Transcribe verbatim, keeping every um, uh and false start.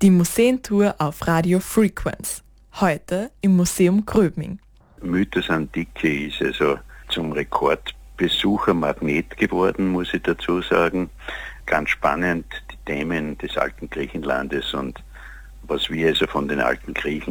Die Museentour auf Radio Frequenz. Heute im Museum Gröbming. Mythos Antike ist also zum Rekordbesuchermagnet geworden, muss ich dazu sagen. Ganz spannend, die Themen des alten Griechenlandes und was wir also von den alten Griechen